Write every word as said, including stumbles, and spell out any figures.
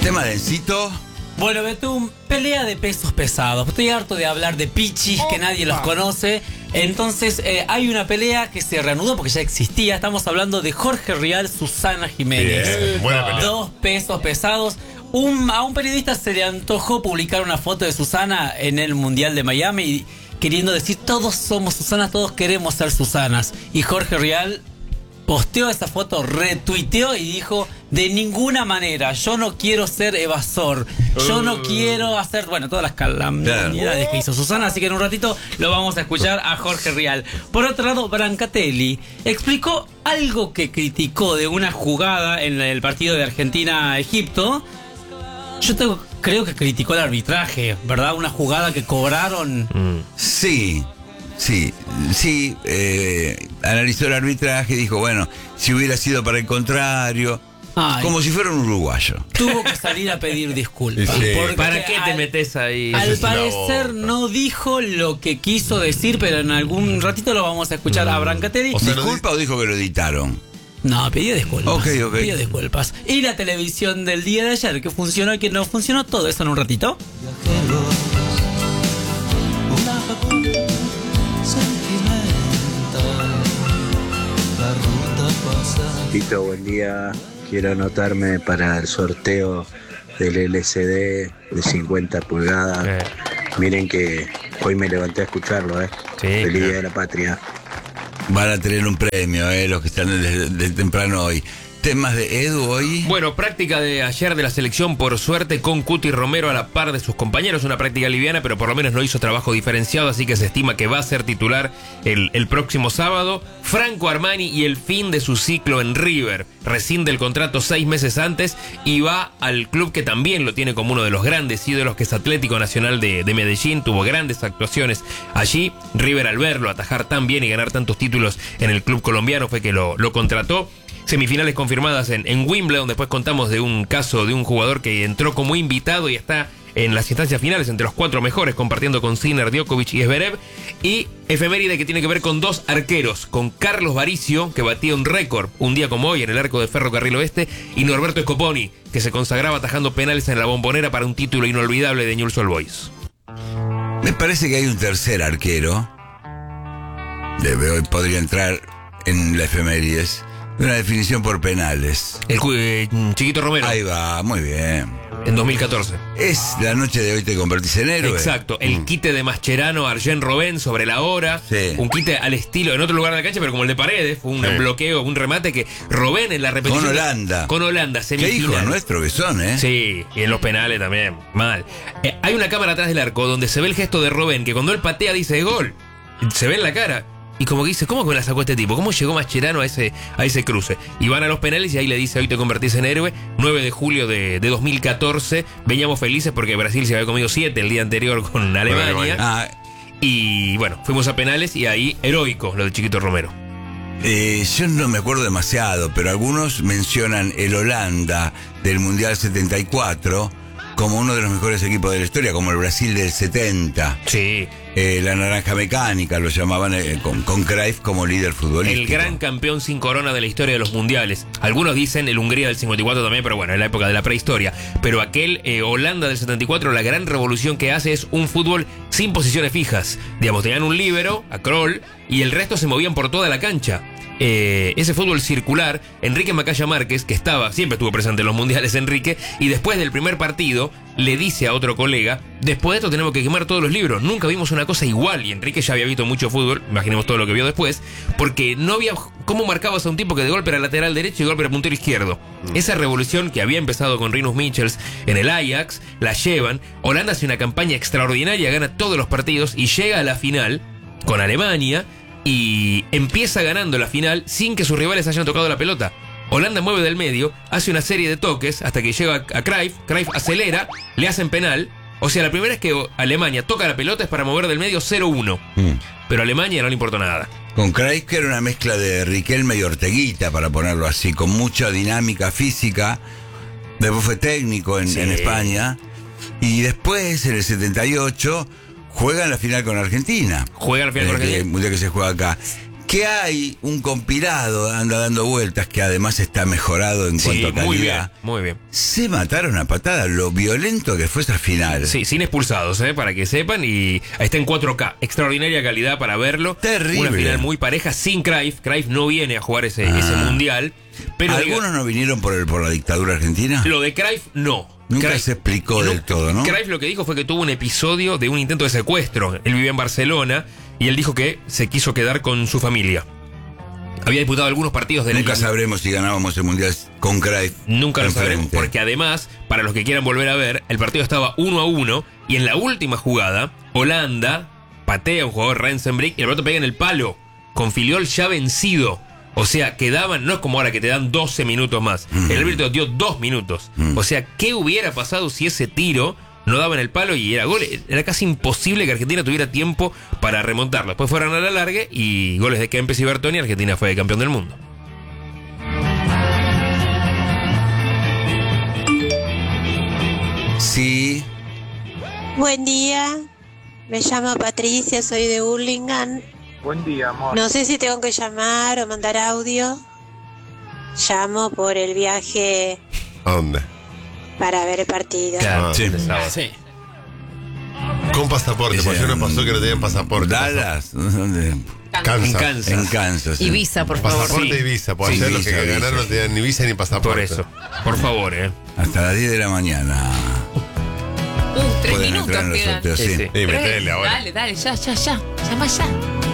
Tema densito. Bueno, Betún, pelea de pesos pesados. Estoy harto de hablar de pichis, que nadie los conoce. Entonces, eh, hay una pelea que se reanudó porque ya existía. Estamos hablando de Jorge Rial, Susana Jiménez. Bien, buena pelea. Dos pesos pesados. Un, a un periodista se le antojó publicar una foto de Susana en el Mundial de Miami y queriendo decir, todos somos Susanas, todos queremos ser Susanas. Y Jorge Rial posteó esa foto, retuiteó y dijo, de ninguna manera, yo no quiero ser evasor, yo no quiero hacer, bueno, todas las calamidades que hizo Susana, así que en un ratito lo vamos a escuchar a Jorge Rial. Por otro lado, Brancatelli explicó algo que criticó de una jugada en el partido de Argentina-Egipto. Yo tengo, creo que criticó el arbitraje, ¿verdad? Una jugada que cobraron. Mm. Sí. Sí, sí, eh, analizó el arbitraje y dijo, bueno, si hubiera sido para el contrario, Ay, como si fuera un uruguayo. Tuvo que salir a pedir disculpas. Sí. ¿Para qué te al, metes ahí? Al parecer no dijo lo que quiso decir, pero en algún ratito lo vamos a escuchar a Brancatelli. O sea, ¿disculpa o dijo que lo editaron? No, pidió disculpas. Ok, ok. Pidió disculpas. Y la televisión del día de ayer, que funcionó y que no funcionó, todo eso en un ratito. Tito, buen día. Quiero anotarme para el sorteo del L C D de cincuenta pulgadas. Eh. Miren que hoy me levanté a escucharlo, ¿eh? Sí, Feliz claro. Día de la Patria. Van a tener un premio, ¿eh? Los que están desde, desde temprano hoy. ¿Temas de Edu hoy? Bueno, práctica de ayer de la selección, por suerte, con Cuti Romero a la par de sus compañeros. Una práctica liviana, pero por lo menos no hizo trabajo diferenciado, así que se estima que va a ser titular el, el próximo sábado. Franco Armani y el fin de su ciclo en River. Rescinde el contrato seis meses antes y va al club que también lo tiene como uno de los grandes ídolos, que es Atlético Nacional de, de Medellín. Tuvo grandes actuaciones allí. River, al verlo atajar tan bien y ganar tantos títulos en el club colombiano, fue que lo, lo contrató. Semifinales confirmadas en, en Wimbledon. Después contamos de un caso de un jugador que entró como invitado y está en las instancias finales entre los cuatro mejores, compartiendo con Sinner, Djokovic y Zverev. Y efeméride que tiene que ver con dos arqueros, con Carlos Varicio, que batía un récord un día como hoy en el arco de Ferrocarril Oeste, y Norberto Scoponi, que se consagraba atajando penales en la Bombonera para un título inolvidable de Newell's Old Boys. Me parece que hay un tercer arquero. Debe, hoy podría entrar en la efemérides. Una definición por penales. El eh, Chiquito Romero. Ahí va, muy bien. En dos mil catorce. Es la noche de hoy te convertís en héroe. Exacto. El mm. quite de Mascherano a Arjen Robben sobre la hora. Sí. Un quite al estilo, en otro lugar de la cancha, pero como el de Paredes. Fue un sí. bloqueo, un remate que Robben en la repetición. Con Holanda. Con Holanda, semifinal. Qué hijos nuestros que son, ¿eh? Sí, y en los penales también. Mal. Eh, hay una cámara atrás del arco donde se ve el gesto de Robben, que cuando él patea dice gol. Se ve en la cara. Y como que dice, ¿cómo que la sacó este tipo? ¿Cómo llegó Mascherano a ese, a ese cruce? Y van a los penales y ahí le dice, hoy te convertís en héroe. nueve de julio de, de dos mil catorce. Veníamos felices porque Brasil se había comido siete el día anterior con Alemania. Ah. Y bueno, fuimos a penales y ahí heroico lo de Chiquito Romero. Eh, yo no me acuerdo demasiado, pero algunos mencionan el Holanda del Mundial setenta y cuatro como uno de los mejores equipos de la historia, como el Brasil del setenta. Sí. Eh, la naranja mecánica lo llamaban, eh, con, con Cruyff como líder futbolístico. El gran campeón sin corona de la historia de los mundiales. Algunos dicen el Hungría del cincuenta y cuatro también, pero bueno, en la época de la prehistoria. Pero aquel eh, Holanda del setenta y cuatro, la gran revolución que hace es un fútbol sin posiciones fijas. Digamos, tenían un líbero, a Kroll, y el resto se movían por toda la cancha. Eh, ese fútbol circular, Enrique Macaya Márquez, que estaba, siempre estuvo presente en los mundiales, Enrique, y después del primer partido le dice a otro colega, después de esto tenemos que quemar todos los libros, nunca vimos una cosa igual. Y Enrique ya había visto mucho fútbol, imaginemos todo lo que vio después, porque no había cómo marcabas a un tipo que de golpe era lateral derecho y de golpe era puntero izquierdo. mm. Esa revolución que había empezado con Rinus Michels en el Ajax, la llevan. Holanda hace una campaña extraordinaria, gana todos los partidos y llega a la final con Alemania. Y empieza ganando la final sin que sus rivales hayan tocado la pelota. Holanda mueve del medio, hace una serie de toques hasta que llega a Cruyff. Cruyff acelera, le hacen penal. O sea, la primera vez que Alemania toca la pelota es para mover del medio cero uno. Mm. Pero a Alemania no le importó nada. Con Cruyff, que era una mezcla de Riquelme y Orteguita, para ponerlo así, con mucha dinámica física. Después fue técnico en, sí. en España. Y después, en el setenta y ocho... juega en la final con Argentina. Juega en la final con Argentina. El mundial que se juega acá. que hay un compilado, anda dando vueltas, que además está mejorado en Sí, cuanto a calidad. muy bien, muy bien. Se mataron a patada, lo violento que fue esa final. Sí, sin expulsados, ¿eh? Para que sepan. Y está en cuatro K. Extraordinaria calidad para verlo. Terrible. Una final muy pareja, sin Cruyff. Cruyff no viene a jugar ese, Ah. ese mundial. Pero ¿Algunos diga, no vinieron por, el, por la dictadura argentina? lo de Cruyff, no. Nunca Cruyff- se explicó no, del todo, ¿no? Cruyff lo que dijo fue que tuvo un episodio de un intento de secuestro. Él vivía en Barcelona y él dijo que se quiso quedar con su familia. Había disputado algunos partidos de la Nunca Liga. sabremos si ganábamos el mundial con Cruyff. Nunca lo enfrente. sabremos, porque además, para los que quieran volver a ver, el partido estaba uno a uno y en la última jugada, Holanda patea a un jugador Rensenbrink y el pelota pega en el palo, con Filiol ya vencido. O sea, quedaban, no es como ahora que te dan doce minutos más. Mm. El árbitro dio dos minutos. Mm. O sea, ¿qué hubiera pasado si ese tiro no daba en el palo y era gol? Era casi imposible que Argentina tuviera tiempo para remontarlo. Después fueron a la larga y goles de Kempes y Bertoni, Argentina fue campeón del mundo. Sí. Buen día, me llamo Patricia, soy de Hurlingham. Buen día, amor. No sé si tengo que llamar o mandar audio. Llamo por el viaje ¿A dónde? para ver el partido. Ah, Sí. de sábado. Sí. Con pasaporte, Ese porque yo en- no pasó que no tenían pasaporte. Dallas, ¿dónde? En Kansas. Kansas. En Kansas. sí. Y visa, por favor. Pasaporte Sí. y visa, porque Sí, ayer los visa, que visa. ganaron no tenían ni visa ni pasaporte. Por eso. Por favor, eh. Hasta las diez de la mañana. Uh, tres Pueden minutos entrar en los quedan. sorteos, Sí, sí. sí. Sí, metele ahora. Dale, dale, ya, ya, ya. Llama ya.